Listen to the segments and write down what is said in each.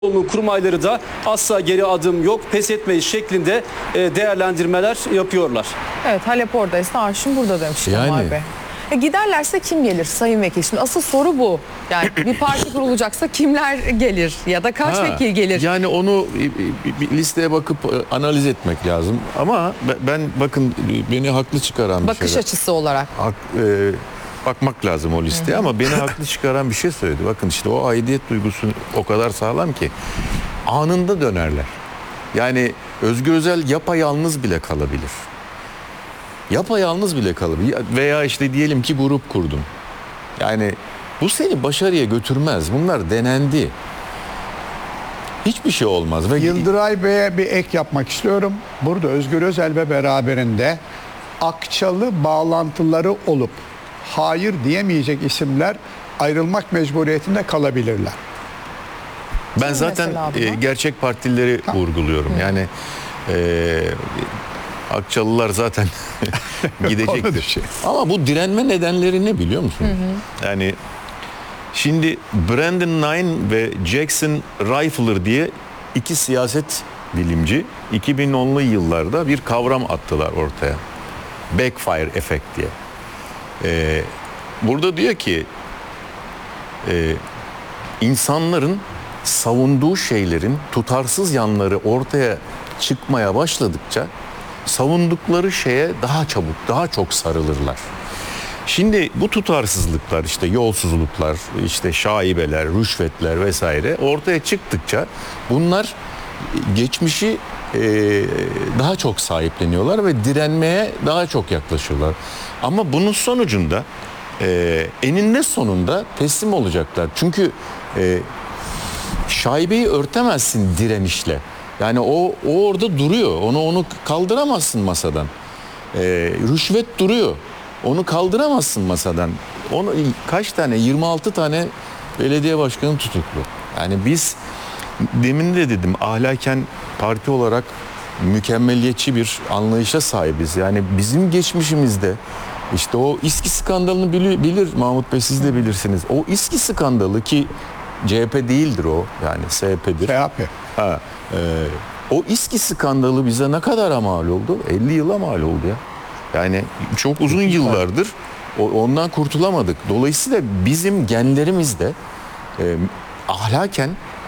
kurmayları da asla geri adım yok, pes etmeyiz şeklinde değerlendirmeler yapıyorlar. Evet, Halep oradaysa Arşın burada demiş Yani. Kemal Bey. Giderlerse kim gelir Sayın Vekil? Şimdi asıl soru bu. Yani bir parti kurulacaksa kimler gelir ya da kaç vekil gelir? Yani onu bir listeye bakıp analiz etmek lazım. Ama ben bakın beni haklı çıkaran bir Bakış açısı olarak. bakmak lazım o listeye ama beni haklı çıkaran bir şey söyledi. Bakın işte o aidiyet duygusu o kadar sağlam ki anında dönerler. Yani Özgür Özel yapayalnız bile kalabilir. Yapayalnız bile kalabilir. Veya işte diyelim ki grup kurdum. Yani bu seni başarıya götürmez. Bunlar denendi. Hiçbir şey olmaz. Ve Yıldıray Bey'e bir ek yapmak istiyorum. Burada Özgür Özel ve beraberinde akçalı bağlantıları olup hayır diyemeyecek isimler ayrılmak mecburiyetinde kalabilirler. ben zaten mesela buna? gerçek partileri vurguluyorum. Yani Akçalılar zaten Konu gidecektir. dışı. Ama bu direnme nedenleri ne biliyor musun? Yani şimdi Brandon Nine ve Jackson Rifler diye iki siyaset bilimci 2010'lu yıllarda bir kavram attılar ortaya. Backfire efekt diye. Burada diyor ki insanların savunduğu şeylerin tutarsız yanları ortaya çıkmaya başladıkça savundukları şeye daha çabuk, daha çok sarılırlar. Şimdi bu tutarsızlıklar, işte yolsuzluklar, işte şaibeler, rüşvetler vesaire ortaya çıktıkça bunlar geçmişi daha çok sahipleniyorlar ve direnmeye daha çok yaklaşıyorlar. Ama bunun sonucunda eninde sonunda teslim olacaklar. Çünkü şaibeyi örtemezsin direnişle. Yani o orada duruyor. Onu kaldıramazsın masadan. Rüşvet duruyor. Onu kaldıramazsın masadan. Onu kaç tane? 26 tane belediye başkanı tutuklu. Yani biz demin de dedim ahlaken parti olarak mükemmeliyetçi bir anlayışa sahibiz. Yani bizim geçmişimizde işte o İSKİ skandalını bilir Mahmut Bey, siz de bilirsiniz. O İSKİ skandalı ki CHP değildir o, yani SHP'dir. CHP. O İSKİ skandalı bize ne kadar mal oldu? 50 yıla mal oldu ya. Yani çok uzun yıllardır ondan kurtulamadık. Dolayısıyla bizim genlerimizde ahlaken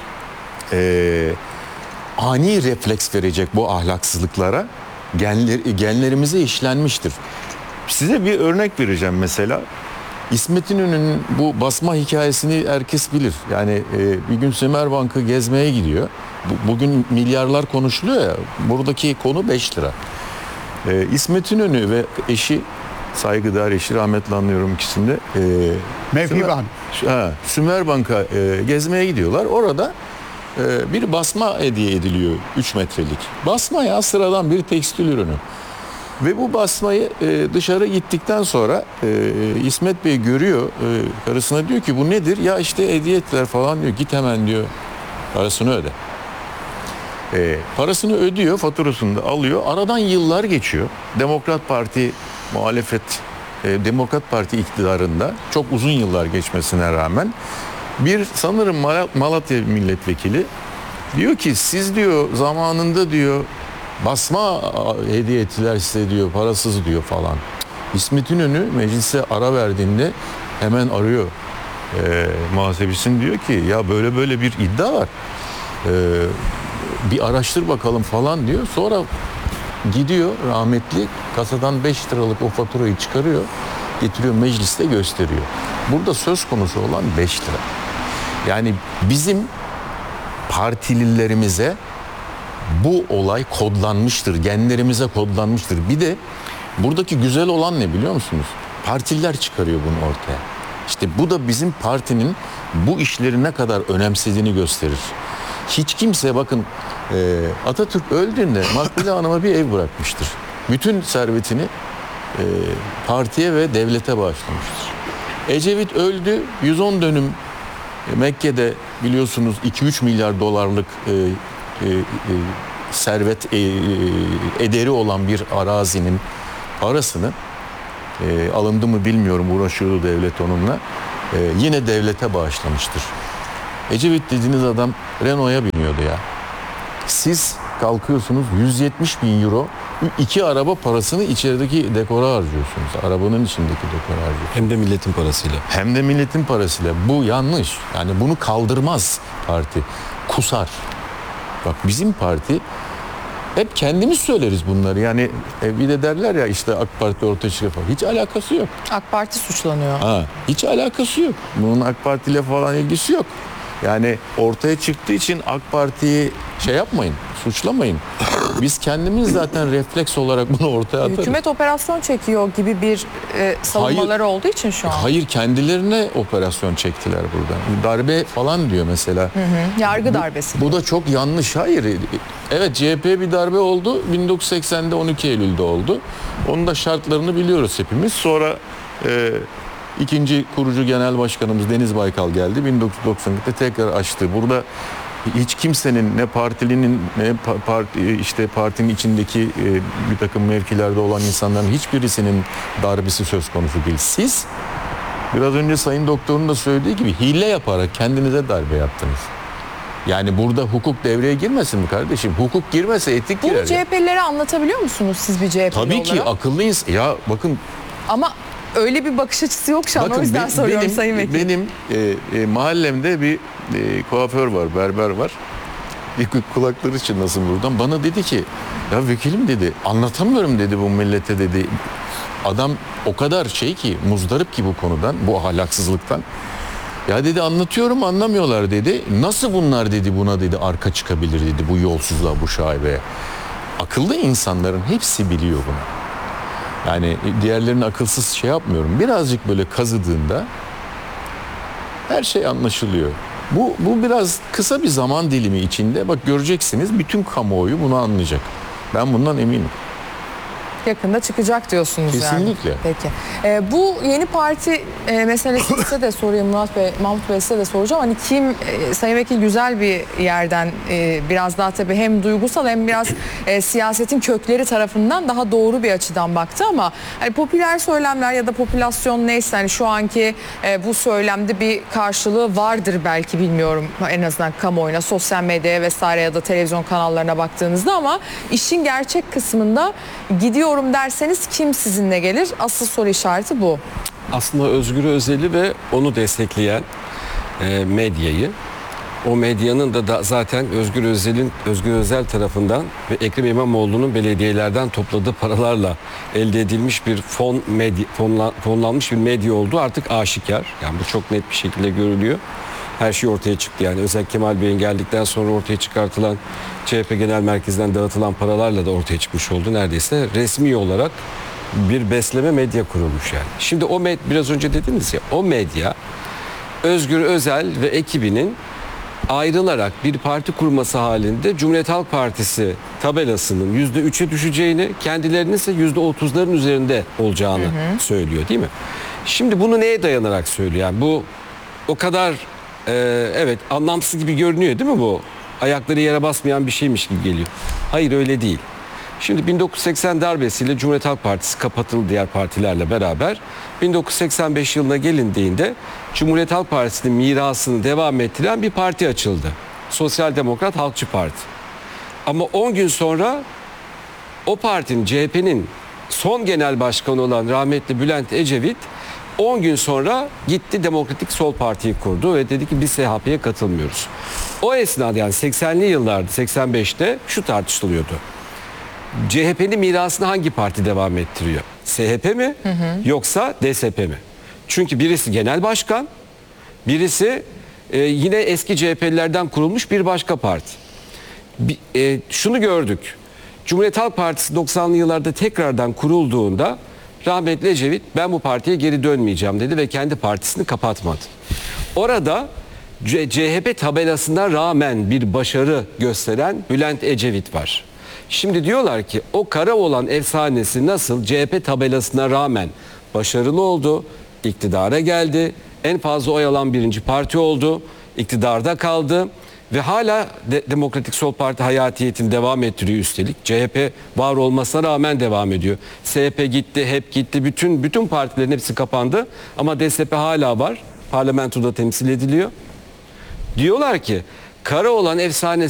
ani refleks verecek bu ahlaksızlıklara genlerimize işlenmiştir. Size bir örnek vereceğim mesela. İsmet İnönü'nün bu basma hikayesini herkes bilir. Yani bir gün Sümerbank'ı gezmeye gidiyor. Bugün milyarlar konuşuluyor ya. Buradaki konu 5 lira. İsmet İnönü ve eşi, saygıdeğer eşi, rahmetli anlıyorum ikisini de. Mevhiban. Sümerbank'a gezmeye gidiyorlar. Orada bir basma hediye ediliyor 3 metrelik. Basma ya, sıradan bir tekstil ürünü. Ve bu basmayı dışarı gittikten sonra İsmet Bey görüyor, karısına diyor ki bu nedir? Ya işte hediye ettiler falan diyor. Git hemen diyor, parasını öde. Parasını ödüyor, faturasını da alıyor. Aradan yıllar geçiyor. Demokrat Parti muhalefet, Demokrat Parti iktidarında çok uzun yıllar geçmesine rağmen bir sanırım Malatya milletvekili diyor ki siz diyor zamanında diyor basma hediye ettiler size diyor, parasız diyor falan. İsmet İnönü meclise ara verdiğinde hemen arıyor muhasebesini, diyor ki ya böyle böyle bir iddia var. Bir araştır bakalım falan diyor. Sonra gidiyor rahmetli kasadan 5 liralık o faturayı çıkarıyor, getiriyor mecliste gösteriyor. Burada söz konusu olan 5 lira. Yani bizim partililerimize bu olay kodlanmıştır, genlerimize kodlanmıştır. Bir de buradaki güzel olan ne biliyor musunuz? Partililer çıkarıyor bunu ortaya. İşte bu da bizim partinin bu işleri ne kadar önemsediğini gösterir. Hiç kimse bakın Atatürk öldüğünde Makbule Hanım'a bir ev bırakmıştır. Bütün servetini partiye ve devlete bağışlamıştır. Ecevit öldü, 110 dönüm Mekke'de biliyorsunuz 2-3 milyar dolarlık servet ederi olan bir arazinin parasını alındı mı bilmiyorum, uğraşıyordu devlet onunla, yine devlete bağışlamıştır. Ecevit dediğiniz adam Renault'a biniyordu ya. Siz kalkıyorsunuz 170 bin euro 2 araba parasını içerideki dekora harcıyorsunuz. Arabanın içindeki dekora harcıyorsunuz. Hem de milletin parasıyla. Hem de milletin parasıyla. Bu yanlış. Yani bunu kaldırmaz parti. Kusar. Bak bizim parti hep kendimiz söyleriz bunları. Yani bir de derler ya işte AK Parti ortaya çıkıyor falan. Hiç alakası yok. AK Parti suçlanıyor. Hiç alakası yok. Bunun AK Parti ile falan ilgisi yok. Yani ortaya çıktığı için AK Parti'yi şey yapmayın, suçlamayın. Biz kendimiz zaten refleks olarak bunu ortaya atarız. Hükümet operasyon çekiyor gibi bir savunmaları olduğu için şu an. Hayır, kendilerine operasyon çektiler buradan. Darbe falan diyor mesela. Yargı darbesi. Bu da çok yanlış. Hayır. Evet, CHP'ye bir darbe oldu. 1980'de 12 Eylül'de oldu. Onun da şartlarını biliyoruz hepimiz. Sonra ikinci kurucu genel başkanımız Deniz Baykal geldi. 1990'da tekrar açtı. Burada hiç kimsenin, ne partilinin ne işte partinin içindeki bir takım mevkilerde olan insanların hiçbirisinin darbesi söz konusu değil. Siz biraz önce Sayın Doktor'un da söylediği gibi hile yaparak kendinize darbe yaptınız. Yani burada hukuk devreye girmesin mi kardeşim? Hukuk girmese etik girer. Bunu CHP'lilere anlatabiliyor musunuz siz bir CHP'li Tabii olarak? ki akıllıyız. Ya bakın. Ama öyle bir bakış açısı yok şu an. O yüzden soruyorum Sayın Vekil. Benim mahallemde bir kuaför var, berber var. Kulakları çınlasın buradan. Bana dedi ki, ya vekilim dedi, anlatamıyorum dedi bu millete dedi. Adam o kadar şey ki, muzdarip ki bu konudan, bu ahlaksızlıktan. Ya dedi anlatıyorum anlamıyorlar dedi. Nasıl bunlar dedi buna dedi arka çıkabilir dedi bu yolsuzluğa, bu şaibeye. Akıllı insanların hepsi biliyor bunu. Yani diğerlerini akılsız şey yapmıyorum. Birazcık böyle kazıdığında her şey anlaşılıyor. Bu biraz kısa bir zaman dilimi içinde bak göreceksiniz bütün kamuoyu bunu anlayacak. Ben bundan eminim. Yakında çıkacak diyorsunuz yani. Kesinlikle. Peki. Bu yeni parti meselesi size de sorayım Mahmut Bey size de soracağım. Hani kim, Sayın Vekil güzel bir yerden biraz daha tabii hem duygusal hem biraz siyasetin kökleri tarafından daha doğru bir açıdan baktı ama hani popüler söylemler ya da popülasyon neyse hani şu anki bu söylemde bir karşılığı vardır belki bilmiyorum en azından kamuoyuna, sosyal medyaya vesaire ya da televizyon kanallarına baktığınızda ama işin gerçek kısmında gidiyorum derseniz kim sizinle gelir? Asıl soru işareti bu. Aslında Özgür Özel'i ve onu destekleyen medyayı, o medyanın da zaten Özgür Özel tarafından ve Ekrem İmamoğlu'nun belediyelerden topladığı paralarla elde edilmiş bir fonlanmış bir medya olduğu artık aşikar. Yani bu çok net bir şekilde görülüyor. Her şey ortaya çıktı yani. Özellikle Kemal Bey'in geldikten sonra ortaya çıkartılan CHP Genel Merkezi'nden dağıtılan paralarla da ortaya çıkmış oldu. Neredeyse resmi olarak bir besleme medya kurulmuş yani. Şimdi o biraz önce dediniz ya, o medya Özgür Özel ve ekibinin ayrılarak bir parti kurması halinde Cumhuriyet Halk Partisi tabelasının %3'e düşeceğini, kendilerinin ise %30'ların üzerinde olacağını söylüyor değil mi? Şimdi bunu neye dayanarak söylüyor? Yani bu o kadar evet anlamsız gibi görünüyor değil mi bu? Ayakları yere basmayan bir şeymiş gibi geliyor. Hayır öyle değil. Şimdi 1980 darbesiyle Cumhuriyet Halk Partisi kapatıldı diğer partilerle beraber. 1985 yılına gelindiğinde Cumhuriyet Halk Partisi'nin mirasını devam ettiren bir parti açıldı. Sosyal Demokrat Halkçı Parti. Ama 10 gün sonra o partinin, CHP'nin son genel başkanı olan rahmetli Bülent Ecevit 10 gün sonra gitti Demokratik Sol Parti'yi kurdu ve dedi ki biz SHP'ye katılmıyoruz. O esnada yani 80'li yıllarda 85'te şu tartışılıyordu. CHP'nin mirasını hangi parti devam ettiriyor? SHP mi yoksa DSP mi? Çünkü birisi genel başkan, birisi yine eski CHP'lilerden kurulmuş bir başka parti. Şunu gördük. Cumhuriyet Halk Partisi 90'lı yıllarda tekrardan kurulduğunda rahmetli Ecevit ben bu partiye geri dönmeyeceğim dedi ve kendi partisini kapatmadı. Orada CHP tabelasına rağmen bir başarı gösteren Bülent Ecevit var. Şimdi diyorlar ki o Karaoğlan efsanesi nasıl CHP tabelasına rağmen başarılı oldu, iktidara geldi, en fazla oy alan birinci parti oldu, iktidarda kaldı ve hala Demokratik Sol Parti hayatiyetini devam ettiriyor üstelik. CHP var olmasına rağmen devam ediyor. SHP gitti, HEP gitti, bütün partilerin hepsi kapandı ama DSP hala var, parlamentoda temsil ediliyor. Diyorlar ki Karaoğlan efsanesi